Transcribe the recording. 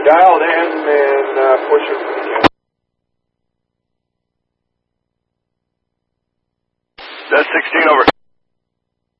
dialed in and push it when you can. That's 16 over.